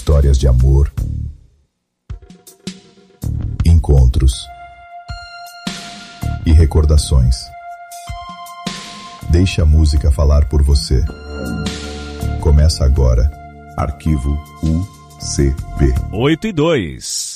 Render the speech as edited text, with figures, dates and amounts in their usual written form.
histórias de amor, encontros e recordações. Deixe a música falar por você. Começa agora, Arquivo UCP. 8:02.